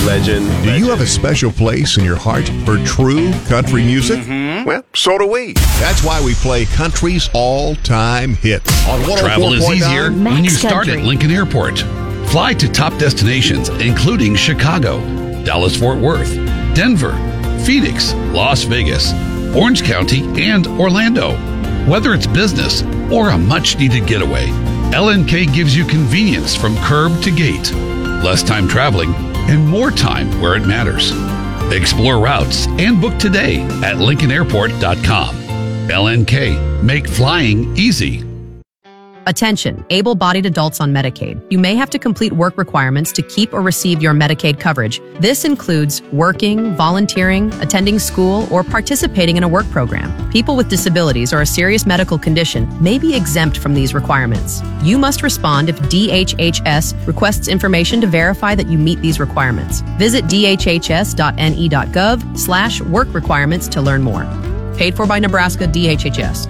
Legend. Do you have a special place in your heart for true country music? Well, so do we. That's why we play country's all-time hits on 104.9. Travel is easier when you start at Lincoln Airport. Fly to top destinations, including Chicago, Dallas-Fort Worth, Denver, Phoenix, Las Vegas, Orange County, and Orlando. Whether it's business or a much-needed getaway, LNK gives you convenience from curb to gate, less time traveling, and more time where it matters. Explore routes and book today at LincolnAirport.com. LNK, make flying easy. Attention, able-bodied adults on Medicaid. You may have to complete work requirements to keep or receive your Medicaid coverage. This includes working, volunteering, attending school, or participating in a work program. People with disabilities or a serious medical condition may be exempt from these requirements. You must respond if DHHS requests information to verify that you meet these requirements. Visit dhhs.ne.gov/work requirements to learn more. Paid for by Nebraska DHHS.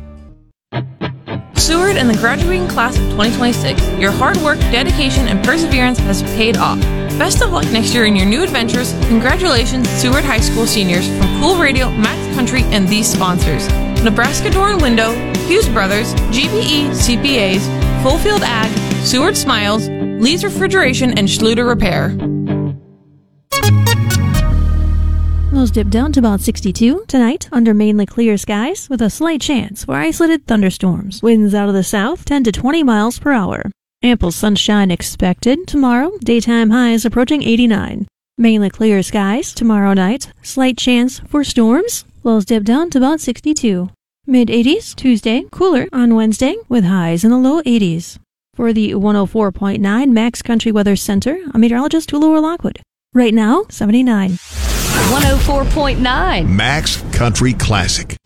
Seward and the graduating class of 2026, your hard work, dedication, and perseverance has paid off. Best of luck next year in your new adventures. Congratulations, Seward High School seniors from Cool Radio, Max Country, and these sponsors: Nebraska Door and Window, Hughes Brothers, GBE CPAs, Fullfield Ag, Seward Smiles, Lee's Refrigeration, and Schluter Repair. Lows dip down to about 62 tonight under mainly clear skies with a slight chance for isolated thunderstorms. Winds out of the south 10 to 20 miles per hour. Ample sunshine expected tomorrow. Daytime highs approaching 89. Mainly clear skies tomorrow night. Slight chance for storms. Lows dip down to about 62. Mid-80s Tuesday. Cooler on Wednesday with highs in the low 80s. For the 104.9 Max Country Weather Center, I'm meteorologist Laura Lockwood. Right now, 79. 104.9 Max Country Classic.